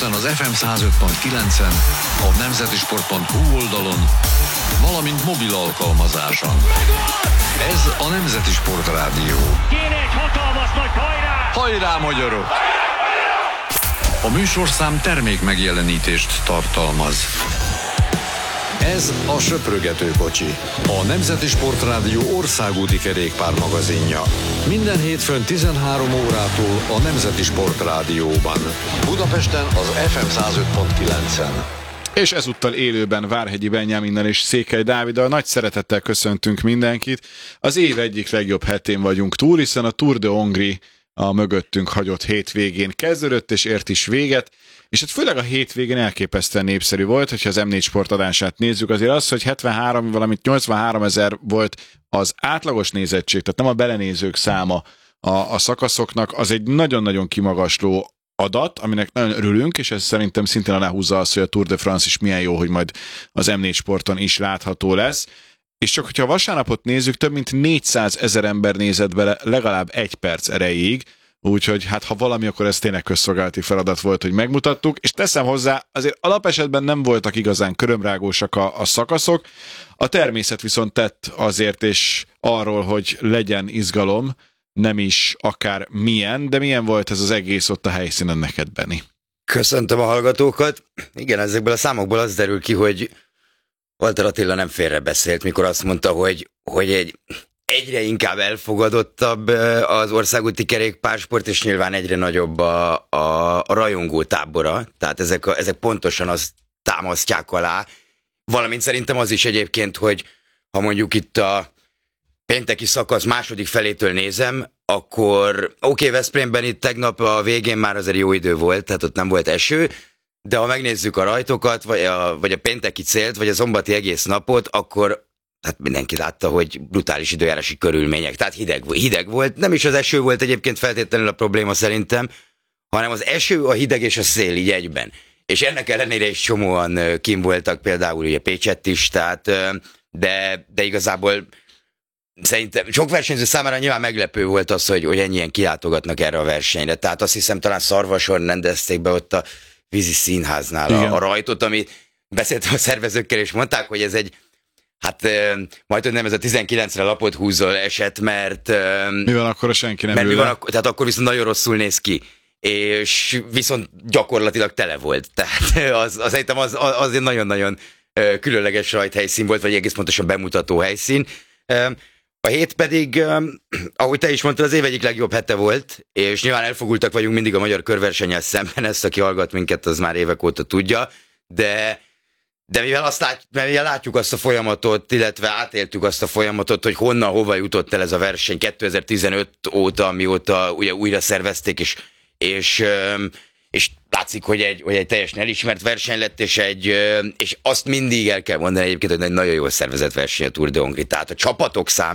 Budapesten az FM 105.9-en, a nemzetisport.hu oldalon, valamint mobil alkalmazáson. Ez a Nemzeti Sport Rádió. Kéne egy hatalmas nagy hajrá! Hajrá, magyarok! A műsorszám termék megjelenítést tartalmaz. Ez a Söprögetőkocsi, a Nemzeti Sport Rádió országúti kerékpármagazinja. Minden hétfőn 13 órától a Nemzeti Sport Rádióban. Budapesten az FM 105.9-en. És ezúttal élőben Várhegyi Benyáminnal és Székely Dáviddal nagy szeretettel köszöntünk mindenkit. Az év egyik legjobb hetén vagyunk túl, hiszen a Tour de Hongrie a mögöttünk hagyott hétvégén kezdődött, és ért is véget. És hát főleg a hétvégén elképesztően népszerű volt, hogyha az M4 Sport adását nézzük, azért az, hogy 73, valamint 83 ezer volt az átlagos nézettség, tehát nem a belenézők száma a szakaszoknak, az egy nagyon-nagyon kimagasló adat, aminek nagyon örülünk, és ez szerintem szintén lehúzza azt, hogy a Tour de France is milyen jó, hogy majd az M4 Sporton is látható lesz. És csak hogyha vasárnapot nézzük, több mint 400 ezer ember nézett bele legalább egy perc erejéig, úgyhogy hát ha valami, akkor ez tényleg közszolgálati feladat volt, hogy megmutattuk, és teszem hozzá, azért alapesetben nem voltak igazán körömrágósak a szakaszok, a természet viszont tett azért és arról, hogy legyen izgalom, nem is akár milyen, de milyen volt ez az egész ott a helyszínen neked, Benni? Köszöntöm a hallgatókat. Igen, ezekből a számokból az derül ki, hogy Walter Attila nem félrebeszélt, mikor azt mondta, hogy egyre inkább elfogadottabb az országúti kerékpársport, és nyilván egyre nagyobb a rajongó tábora. Tehát ezek pontosan azt támasztják alá. Valamint szerintem az is egyébként, hogy ha mondjuk itt a pénteki szakasz második felétől nézem, akkor Veszprémben itt tegnap a végén már azért jó idő volt, tehát ott nem volt eső, de ha megnézzük a rajtokat, vagy a pénteki célt, vagy a szombati egész napot, akkor hát mindenki látta, hogy brutális időjárási körülmények, tehát hideg volt. Nem is az eső volt egyébként feltétlenül a probléma szerintem, hanem az eső, a hideg és a szél így egyben. És ennek ellenére is csomóan kim voltak, például ugye Pécsett is, tehát, de igazából szerintem sok versenyző számára nyilván meglepő volt az, hogy ennyien kilátogatnak erre a versenyre. Tehát azt hiszem talán Szarvason rendezték be ott a vízi színháznál a rajtot, ami beszéltem a szervezőkkel, és mondták, hogy ez egy, hát majd nem ez a 19-re lapot húzol eset, mert mi van akkor, senki nem ül le? Tehát akkor viszont nagyon rosszul néz ki. És viszont gyakorlatilag tele volt. Tehát szerintem az egy nagyon-nagyon különleges rajthelyszín volt, vagy egész pontosan bemutató helyszín. A hét pedig, ahogy te is mondtad, az év egyik legjobb hete volt, és nyilván elfogultak vagyunk mindig a magyar körversennyel szemben, ezt aki hallgat minket, az már évek óta tudja, de mivel látjuk azt a folyamatot, illetve átéltük azt a folyamatot, hogy honnan, hova jutott el ez a verseny 2015 óta, amióta ugye újra szervezték, és látszik, hogy egy teljesen elismert verseny lett, és azt mindig el kell mondani egyébként, hogy egy nagyon jól szervezett verseny a Tour de Hongrie. Tehát a csapatok számára